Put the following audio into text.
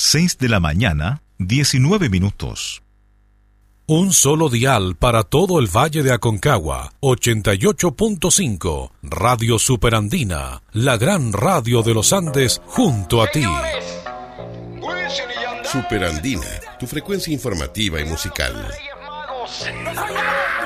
6 de la mañana, 19 minutos. Un solo dial para todo el Valle de Aconcagua, 88.5, Radio Superandina, la gran radio de los Andes junto a ti. Superandina, tu frecuencia informativa y musical.